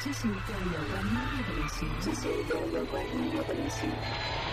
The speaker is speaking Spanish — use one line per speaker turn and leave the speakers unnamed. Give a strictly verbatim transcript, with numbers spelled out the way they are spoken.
这是一个有关音乐的旅行，
这是一个有关音乐的旅行。